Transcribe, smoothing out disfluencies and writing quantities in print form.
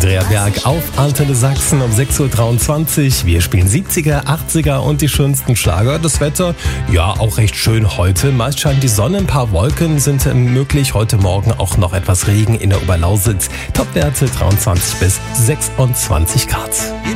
Andrea Berg auf Antenne Sachsen um 6.23 Uhr. Wir spielen 70er, 80er und die schönsten Schlager. Das Wetter, ja, auch recht schön heute. Meist scheint die Sonne, ein paar Wolken sind möglich. Heute Morgen auch noch etwas Regen in der Oberlausitz. Topwerte 23 bis 26 Grad.